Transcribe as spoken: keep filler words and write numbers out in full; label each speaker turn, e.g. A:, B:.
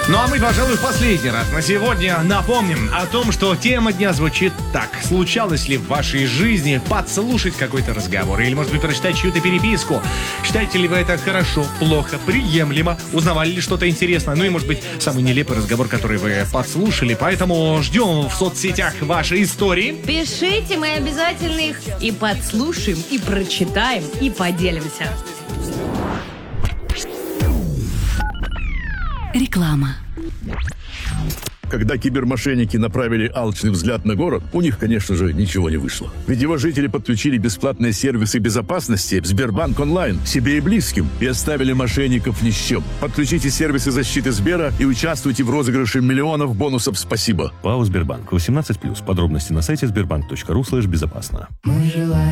A: Ну а мы, пожалуй, в последний раз на сегодня напомним о том, что тема дня звучит так. Случалось ли в вашей жизни подслушать какой-то разговор? Или, может быть, прочитать чью-то переписку? Считаете ли вы это хорошо, плохо, приемлемо? Узнавали ли что-то интересное? Ну и, может быть, самый нелепый разговор, который вы подслушали. Поэтому ждем в соцсетях ваши истории.
B: Пишите, мы обязательно их и подслушаем, и прочитаем, и поделимся.
C: Реклама.
D: Когда кибермошенники направили алчный взгляд на город, у них, конечно же, ничего не вышло. Ведь его жители подключили бесплатные сервисы безопасности в Сбербанк онлайн себе и близким и оставили мошенников ни с чем. Подключите сервисы защиты Сбера и участвуйте в розыгрыше миллионов бонусов «Спасибо».
E: ПАО «Сбербанк». восемнадцать плюс. Подробности на сайте сбербанк точка ру слэш безопасно.
F: Мы желаем